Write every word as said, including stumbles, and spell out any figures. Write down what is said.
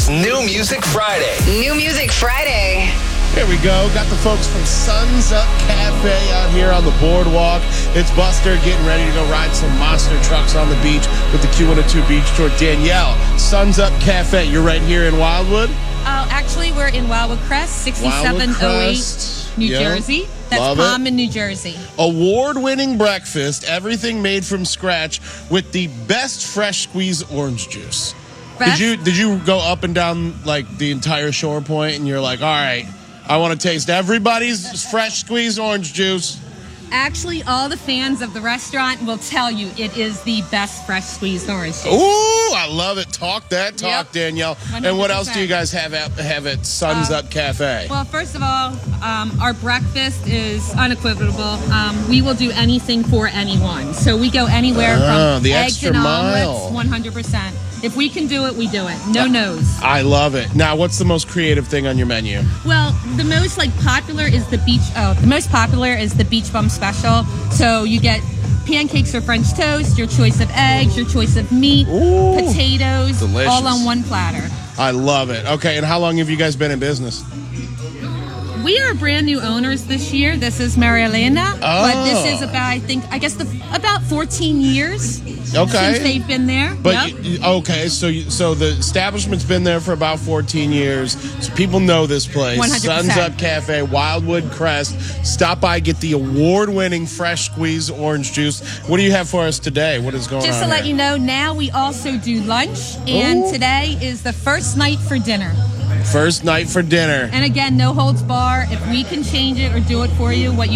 It's New Music Friday. New Music Friday. Here we go. Got the folks from Suns Up Cafe out here on the boardwalk. It's Buster getting ready to go ride some monster trucks on the beach with the Q one oh two Beach Tour. Danielle, Suns Up Cafe, you're right here in Wildwood? Uh, actually, we're in Wildwood Crest, sixty-seven oh eight, New Yeah. Jersey. That's Love it. Palm in New Jersey. Award-winning breakfast, everything made from scratch with the best fresh squeeze orange juice. Best? Did you did you go up and down like the entire Shore Point and you're like, all right, I want to taste everybody's fresh squeezed orange juice? Actually, all the fans of the restaurant will tell you it is the best fresh squeezed orange juice. Ooh, I love it. Talk that talk, Yep. Danielle. one hundred percent. And what else do you guys have at, have at Suns Uh, Up Cafe? Well, first of all, um, our breakfast is unequivocal. Um, we will do anything for anyone. So we go anywhere Ah, from the eggs extra and mile. omelets, one hundred percent. If we can do it, we do it. No no's. I love it. Now, what's the most creative thing on your menu? Well, the most like popular is the beach. Oh, the most popular is the beach bum special. So you get pancakes or French toast, your choice of eggs, your choice of meat, Ooh, potatoes, delicious. all on one platter. I love it. Okay, and how long have you guys been in business? We are brand new owners this year. This is Maria Elena, but Oh. this is about I think I guess the about fourteen years Okay. since they've been there. But Yep. you- you- okay, so you, so the establishment's been there for about fourteen years. So people know this place. one hundred percent. Suns Up Cafe, Wildwood Crest. Stop by, get the award-winning fresh squeezed orange juice. What do you have for us today? What is going Just on to let here? you know, now we also do lunch, and Ooh. today is the first night for dinner. First night for dinner. And again, no holds bar. If we can change it or do it for you, what you